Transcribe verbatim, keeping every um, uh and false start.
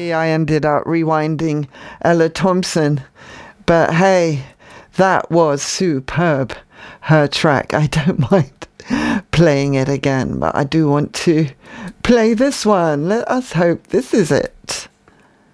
Sadly, I ended up rewinding Ella Thompson. But hey, that was superb, her track. I don't mind playing it again, but I do want to play this one. Let us hope this is it.